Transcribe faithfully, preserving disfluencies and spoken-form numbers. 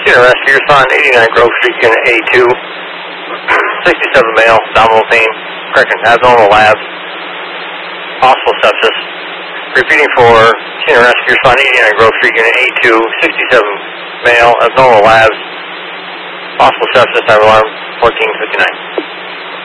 Senior rescue, respond eighty-nine Grove Street, unit A two, sixty-seven male, abdominal pain, correction, abnormal labs, possible sepsis. Repeating for senior rescue, respond eighty-nine Grove Street, unit A two, sixty-seven male, abnormal labs, possible sepsis, alarm fourteen fifty-nine.